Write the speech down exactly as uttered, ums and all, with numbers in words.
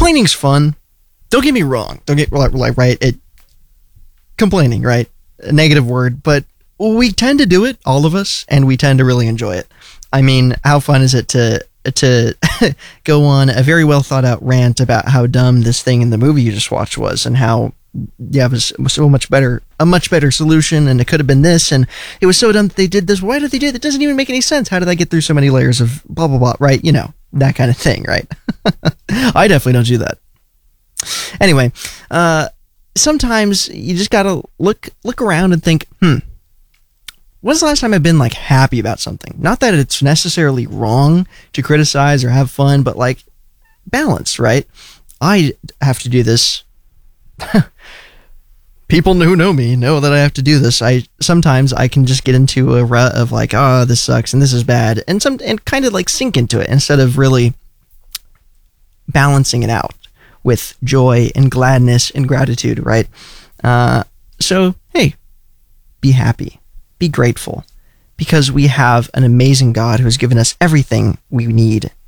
complaining's fun. Don't get me wrong. Don't get like right. It complaining, right? A negative word, but we tend to do it, all of us, and we tend to really enjoy it. I mean, how fun is it to to go on a very well thought out rant about how dumb this thing in the movie you just watched was, and how yeah, it was, it was so much better, a much better solution, and it could have been this, and it was so dumb that they did this. Why did they do it? It doesn't even make any sense. How did I get through so many layers of blah blah blah? Right? You know, that kind of thing, right? I definitely don't do that. Anyway, uh, sometimes you just gotta look look around and think, hmm, when's the last time I've been like happy about something? Not that it's necessarily wrong to criticize or have fun, but like balance, right? I have to do this. People who know me know that I have to do this. I sometimes I can just get into a rut of like, oh, this sucks and this is bad, and some and kind of like sink into it instead of really balancing it out with joy and gladness and gratitude, right? Uh, so hey, be happy. Be grateful, because we have an amazing God who has given us everything we need